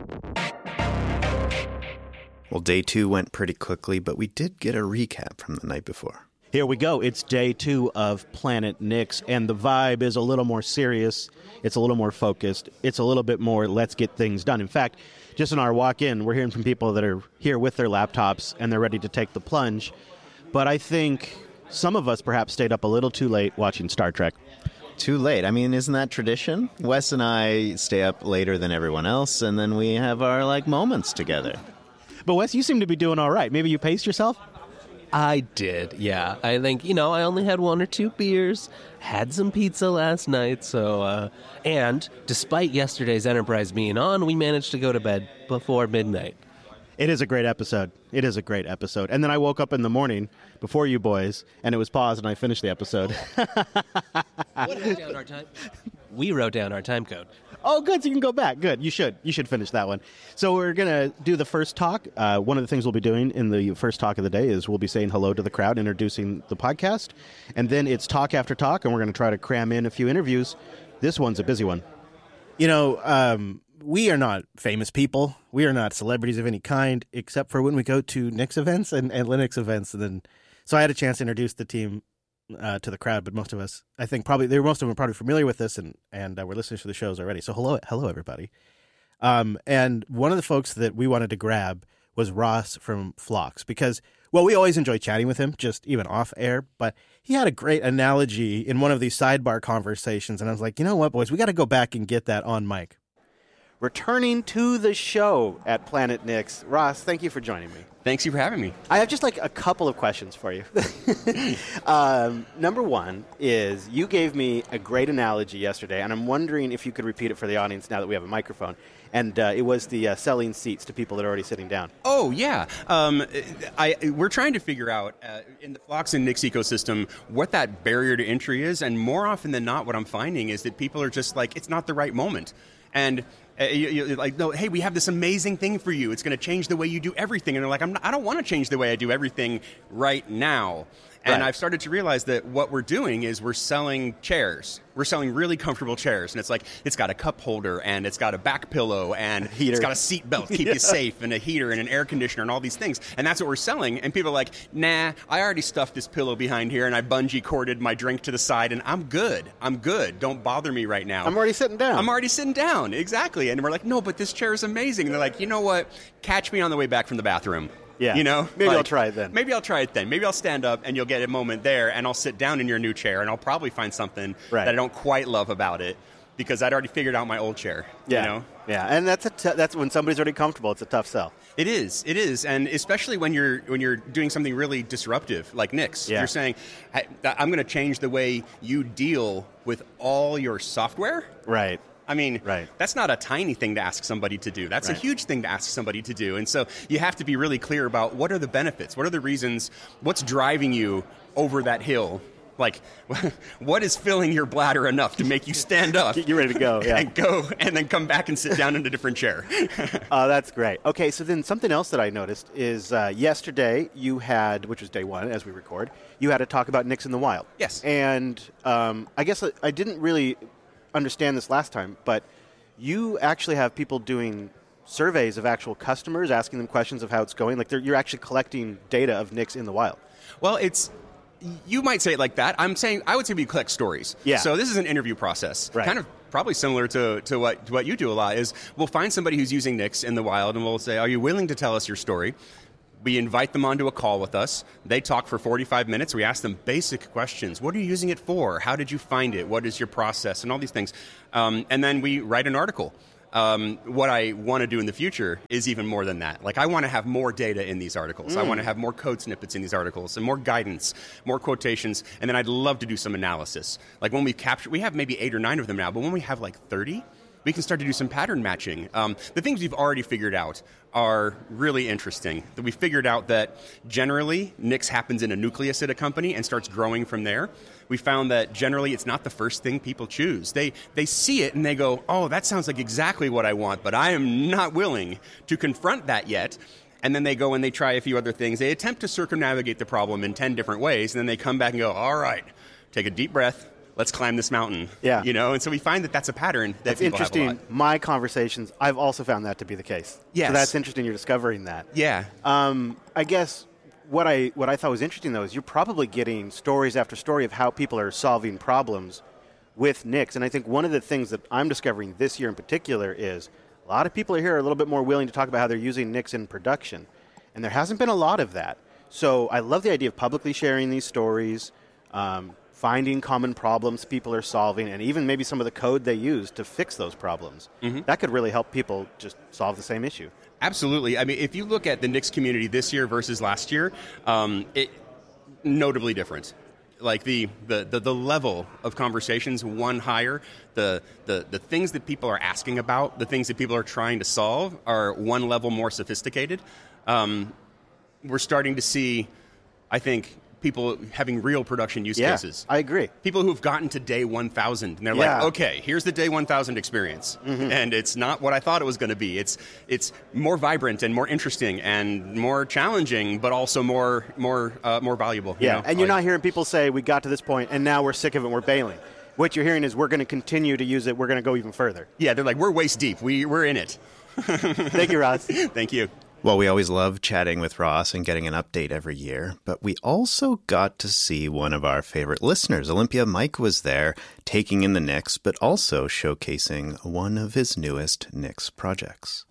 Well, day two went pretty quickly, but we did get a recap from the night before. Here we go. It's day two of Planet Nix, and the vibe is a little more serious. It's a little more focused. It's a little bit more let's get things done. In fact, just in our walk-in, we're hearing from people that are here with their laptops, and they're ready to take the plunge. But I think some of us perhaps stayed up a little too late watching Star Trek. Too late. I mean, isn't that tradition? Wes and I stay up later than everyone else, and then we have our, like, moments together. But Wes, you seem to be doing all right. Maybe you paced yourself? I did, yeah. I think, you know, I only had one or two beers, had some pizza last night, so, uh, and despite yesterday's Enterprise being on, we managed to go to bed before midnight. It is a great episode. It is a great episode. And then I woke up in the morning before you boys, and it was paused, and I finished the episode. What wrote down our time? We wrote down our time code. Oh, good. So you can go back. Good. You should. You should finish that one. So we're going to do the first talk. Uh, one of the things we'll be doing in the first talk of the day is we'll be saying hello to the crowd, introducing the podcast. And then it's talk after talk, and we're going to try to cram in a few interviews. This one's a busy one. You know, um, we are not famous people. We are not celebrities of any kind, except for when we go to Nix events and, and Linux events. And then, so I had a chance to introduce the team uh, to the crowd, but most of us, I think probably, they were, most of them are probably familiar with this and, and uh, we're listening to the shows already. So hello, hello everybody. Um, and one of the folks that we wanted to grab was Ross from Phlox because, well, we always enjoy chatting with him, just even off air, but he had a great analogy in one of these sidebar conversations. And I was like, you know what, boys, we got to go back and get that on mic. Returning to the show at Planet Nix, Ross, thank you for joining me. Thanks you for having me. I have just like a couple of questions for you. um, number one is you gave me a great analogy yesterday, and I'm wondering if you could repeat it for the audience now that we have a microphone. And uh, it was the uh, selling seats to people that are already sitting down. Oh, yeah. Um, I, we're trying to figure out uh, in the Phlox and Nix ecosystem what that barrier to entry is, and more often than not what I'm finding is that people are just like, it's not the right moment. And uh, you, you, like, no, hey, we have this amazing thing for you. It's going to change the way you do everything. And they're like, I'm not, I don't want to change the way I do everything right now. And Right. I've started to realize that what we're doing is we're selling chairs. We're selling really comfortable chairs. And it's like, it's got a cup holder, and it's got a back pillow, and Heater. it's got a seat belt to keep Yeah. you safe, and a heater, and an air conditioner, and all these things. And that's what we're selling. And people are like, nah, I already stuffed this pillow behind here, and I bungee corded my drink to the side, and I'm good. I'm good. Don't bother me right now. I'm already sitting down. I'm already sitting down. Exactly. And we're like, no, but this chair is amazing. And they're like, you know what? Catch me on the way back from the bathroom. Yeah. You know? Maybe Like, I'll try it then. Maybe I'll try it then. Maybe I'll stand up and you'll get a moment there, and I'll sit down in your new chair, and I'll probably find something Right. that I don't quite love about it because I'd already figured out my old chair. Yeah. You know? Yeah. And that's a t- that's when somebody's already comfortable. It's a tough sell. It is. It is, and especially when you're when you're doing something really disruptive like Nix. Yeah. You're saying, I, I'm going to change the way you deal with all your software. Right. I mean, Right. that's not a tiny thing to ask somebody to do. That's Right. a huge thing to ask somebody to do. And so you have to be really clear about what are the benefits, what are the reasons, what's driving you over that hill. Like, what is filling your bladder enough to make you stand up? Get you ready to go, yeah. And go, and then come back and sit down in a different chair. Oh, that's great. Okay, so then something else that I noticed is uh, yesterday you had, which was day one as we record, you had a talk about Nix in the wild. Yes. And um, I guess I, I didn't really understand this last time, but you actually have people doing surveys of actual customers, asking them questions of how it's going. Like they're, you're actually collecting data of Nix in the wild. Well, it's You might say it like that. I'm saying I would say we collect stories. Yeah. So this is an interview process, Right. kind of probably similar to, to what to what you do a lot. Is we'll find somebody who's using Nix in the wild, and we'll say, "Are you willing to tell us your story?" We invite them onto a call with us. They talk for forty-five minutes. We ask them basic questions. What are you using it for? How did you find it? What is your process? And all these things. Um, and then we write an article. Um, what I want to do in the future is even more than that. Like, I want to have more data in these articles. Mm. I want to have more code snippets in these articles and more guidance, more quotations. And then I'd love to do some analysis. Like, when we capture, we have maybe eight or nine of them now, but when we have like thirty, we can start to do some pattern matching. Um, the things we've already figured out are really interesting. That we figured out that generally Nix happens in a nucleus at a company and starts growing from there. We found that generally it's not the first thing people choose. They they see it and they go, oh, that sounds like exactly what I want, but I am not willing to confront that yet. And then they go and they try a few other things. They attempt to circumnavigate the problem in ten different ways, and then they come back and go, all right, take a deep breath. Let's climb this mountain. Yeah. You know, and so we find that that's a pattern that That's people interesting. have a lot. My conversations, I've also found that to be the case. Yes. So that's interesting you're discovering that. Yeah. Um, I guess what I what I thought was interesting, though, is you're probably getting stories after story of how people are solving problems with Nix. And I think one of the things that I'm discovering this year in particular is a lot of people here are a little bit more willing to talk about how they're using Nix in production. And there hasn't been a lot of that. So I love the idea of publicly sharing these stories, um, finding common problems people are solving, and even maybe some of the code they use to fix those problems. Mm-hmm. That could really help people just solve the same issue. Absolutely. I mean, if you look at the Nix community this year versus last year, um, it notably different. Like the, the, the, the level of conversations, one higher. The, the, the things that people are asking about, the things that people are trying to solve are one level more sophisticated. Um, we're starting to see, I think, people having real production use yeah, cases. I agree. People who've gotten to day one thousand, and they're Yeah. like, okay, here's the day one thousand experience. Mm-hmm. And it's not what I thought it was going to be. It's it's more vibrant and more interesting and more challenging, but also more more uh, more valuable. Yeah, you know? and you're like, not hearing people say, we got to this point, and now we're sick of it, we're bailing. What you're hearing is, we're going to continue to use it, we're going to go even further. Yeah, they're like, we're waist deep. We, we're in it. Thank you, Ross. Thank you. Well, we always love chatting with Ross and getting an update every year, but we also got to see one of our favorite listeners. Olympia Mike was there, taking in the Nix, but also showcasing one of his newest Nix projects.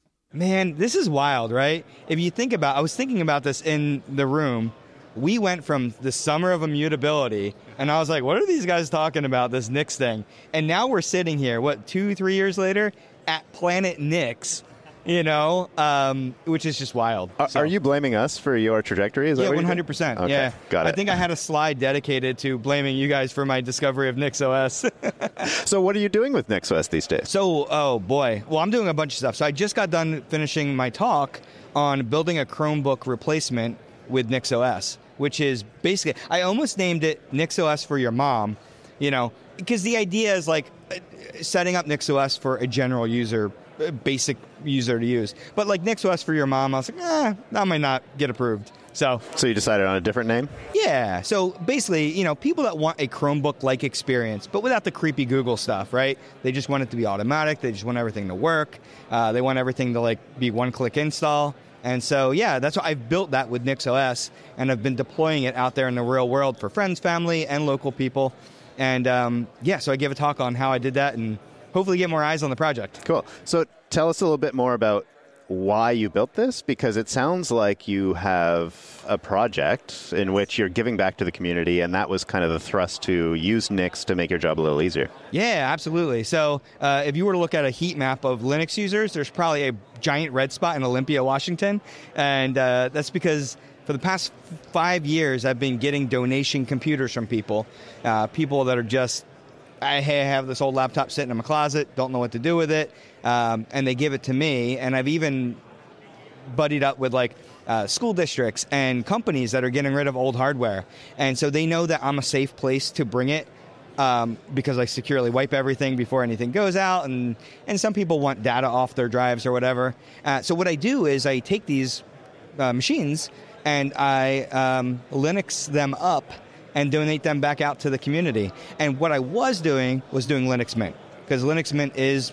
Man, this is wild, right? If you think about, I was thinking about this in the room. We went from the summer of immutability, and I was like, what are these guys talking about, this Nix thing? And now we're sitting here, what, two, three years later, at Planet Nix. You know, um, which is just wild. Are, so. are you blaming us for your trajectory? Is yeah, that what one hundred percent. Okay, yeah, got it. I think I had a slide dedicated to blaming you guys for my discovery of NixOS. So what are you doing with NixOS these days? So, oh boy. Well, I'm doing a bunch of stuff. So I just got done finishing my talk on building a Chromebook replacement with NixOS, which is basically, I almost named it NixOS for your mom, you know, because the idea is like setting up NixOS for a general user, basic user to use. But like NixOS for your mom, I was like, eh, that might not get approved. So So you decided on a different name? yeah. So basically, you know, people that want a Chromebook-like experience, but without the creepy Google stuff, right? They just want it to be automatic. They just want everything to work. Uh, they want everything to like be one-click install. And so, yeah, that's why I've built that with NixOS, and I've been deploying it out there in the real world for friends, family, and local people. And um, yeah, so I gave a talk on how I did that and hopefully get more eyes on the project. Cool. So tell us a little bit more about why you built this, because it sounds like you have a project in which you're giving back to the community, and that was kind of the thrust to use Nix to make your job a little easier. Yeah, absolutely. So uh, if you were to look at a heat map of Linux users, there's probably a giant red spot in Olympia, Washington, and uh, that's because for the past five years, I've been getting donation computers from people, uh, people that are just, I have this old laptop sitting in my closet, don't know what to do with it, um, and they give it to me. And I've even buddied up with like uh, school districts and companies that are getting rid of old hardware. And so they know that I'm a safe place to bring it um, because I securely wipe everything before anything goes out. And, and some people want data off their drives or whatever. Uh, so what I do is I take these uh, machines and I um, Linux them up and donate them back out to the community. And what I was doing was doing Linux Mint, because Linux Mint is,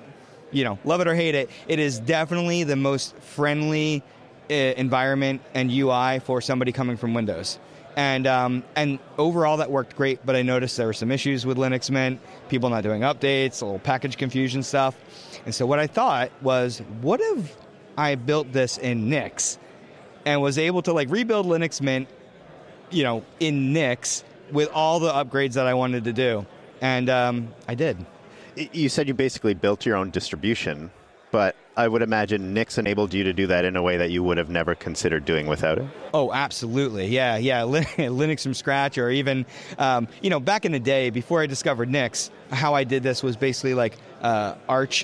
you know, love it or hate it, it is definitely the most friendly uh, environment and U I for somebody coming from Windows. And um, and overall, that worked great, but I noticed there were some issues with Linux Mint, people not doing updates, a little package confusion stuff. And so what I thought was, what if I built this in Nix and was able to like rebuild Linux Mint, you know, in Nix with all the upgrades that I wanted to do? And um, I did. You said you basically built your own distribution, but I would imagine Nix enabled you to do that in a way that you would have never considered doing without it. Oh, absolutely. Yeah, yeah. Linux from scratch, or even, um, you know, back in the day, before I discovered Nix, how I did this was basically like uh, Arch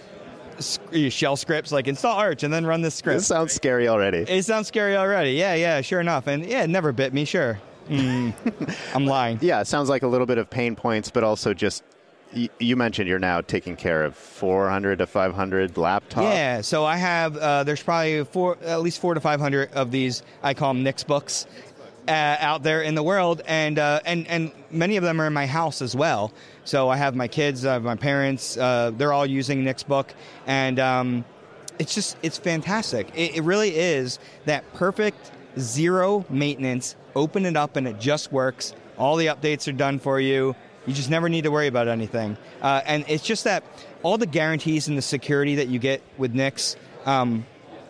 shell scripts, like install Arch and then run this script. It sounds scary already. It sounds scary already. Yeah, yeah, sure enough. And yeah, it never bit me, sure. Mm, I'm lying. Yeah, it sounds like a little bit of pain points, but also just, you mentioned you're now taking care of four hundred to five hundred laptops. Yeah, so I have, uh, there's probably four, at least four to five hundred of these, I call them Nix books, uh, out there in the world, and uh, and and many of them are in my house as well. So I have my kids, I have my parents, uh, they're all using Nixbook, and um, it's just, it's fantastic. It, it really is that perfect zero maintenance, open it up and it just works. All the updates are done for you. You just never need to worry about anything. Uh, and it's just that all the guarantees and the security that you get with Nix um,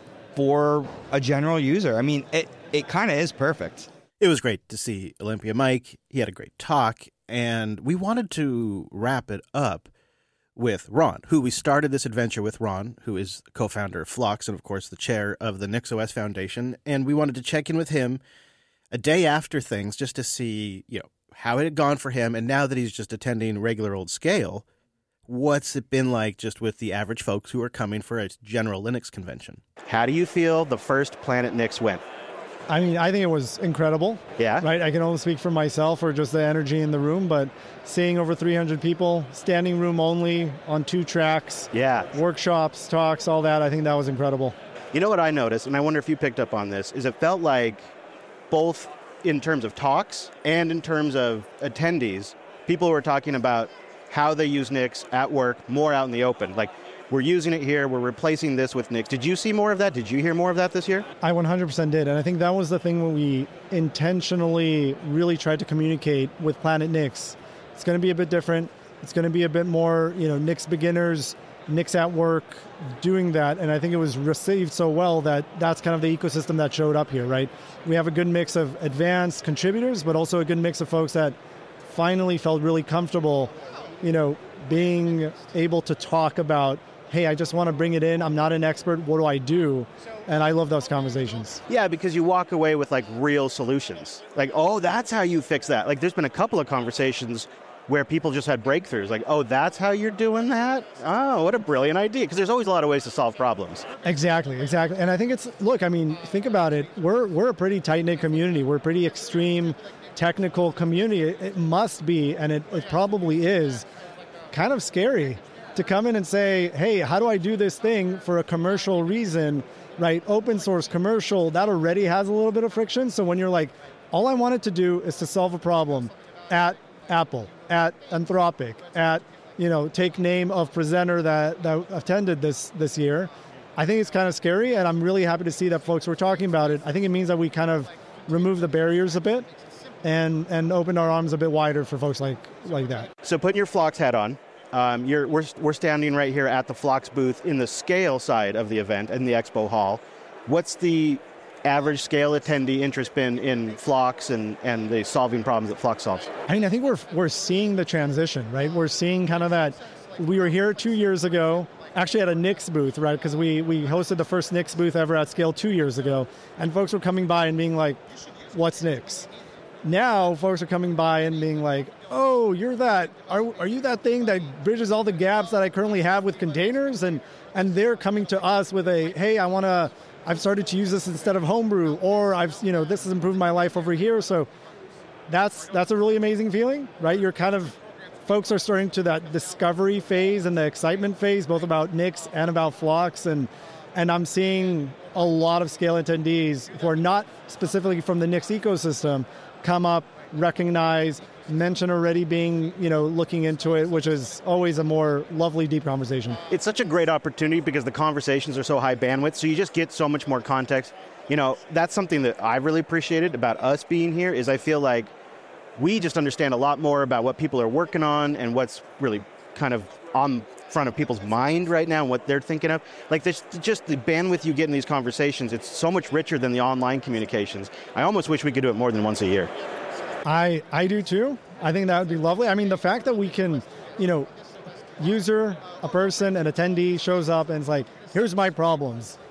for a general user, I mean, it, it kind of is perfect. It was great to see Olympia Mike. He had a great talk, and we wanted to wrap it up with Ron, who we started this adventure with. Ron, who is the co-founder of Phlox and, of course, the chair of the NixOS Foundation. And we wanted to check in with him a day after things just to see, you know, how it had gone for him, and now that he's just attending regular old scale, what's it been like just with the average folks who are coming for a general Linux convention? How do you feel the first Planet Nix went? I mean, I think it was incredible. Yeah. Right? I can only speak for myself or just the energy in the room, but seeing over three hundred people, standing room only, on two tracks, yeah, workshops, talks, all that, I think that was incredible. You know what I noticed, and I wonder if you picked up on this, is it felt like both in terms of talks and in terms of attendees, people were talking about how they use Nix at work more out in the open. Like, we're using it here, we're replacing this with Nix. Did you see more of that? Did you hear more of that this year? I one hundred percent did, and I think that was the thing when we intentionally really tried to communicate with Planet Nix. It's going to be a bit different. It's going to be a bit more, you know, Nix beginners, Nix at work, doing that, and I think it was received so well that that's kind of the ecosystem that showed up here, right? We have a good mix of advanced contributors, but also a good mix of folks that finally felt really comfortable, you know, being able to talk about, hey, I just want to bring it in, I'm not an expert, what do I do? And I love those conversations. Yeah, because you walk away with like real solutions. Like, oh, that's how you fix that. Like, there's been a couple of conversations where people just had breakthroughs, like, oh, that's how you're doing that? Oh, what a brilliant idea. Because there's always a lot of ways to solve problems. Exactly, exactly. And I think it's, look, I mean, think about it. We're we're a pretty tight-knit community. We're a pretty extreme technical community. It, it must be, and it, it probably is, kind of scary to come in and say, hey, how do I do this thing for a commercial reason, right? Open source, commercial, that already has a little bit of friction. So when you're like, all I wanted to do is to solve a problem at Apple, at Anthropic, at, you know, take name of presenter that, that attended this this year. I think it's kind of scary, and I'm really happy to see that folks were talking about it. I think it means that we kind of remove the barriers a bit and and open our arms a bit wider for folks like like that. So putting your Phlox hat on, um, you're we're we're standing right here at the Phlox booth in the scale side of the event in the expo hall. What's the average scale attendee interest been in Phlox and, and the solving problems that Phlox solves? I mean, I think we're we're seeing the transition, right? We're seeing kind of that. We were here two years ago, actually at a Nix booth, right? Because we, we hosted the first Nix booth ever at scale two years ago, and folks were coming by and being like, what's Nix? Now, folks are coming by and being like, oh, you're that, are, are you that thing that bridges all the gaps that I currently have with containers? And, and they're coming to us with a, hey, I want to, I've started to use this instead of Homebrew, or I've, you know, this has improved my life over here. So that's that's a really amazing feeling, right? You're kind of, folks are starting to that discovery phase and the excitement phase, both about Nix and about Phlox, and and I'm seeing a lot of scale attendees who are not specifically from the Nix ecosystem come up recognize, mention already being, you know, looking into it, which is always a more lovely, deep conversation. It's such a great opportunity because the conversations are so high bandwidth, so you just get so much more context. You know, that's something that I really appreciated about us being here is I feel like we just understand a lot more about what people are working on and what's really kind of on front of people's mind right now and what they're thinking of. Like this, just the bandwidth you get in these conversations, it's so much richer than the online communications. I almost wish we could do it more than once a year. I, I do too. I think that would be lovely. I mean, the fact that we can, you know, user, a person, an attendee shows up and it's like, here's my problems.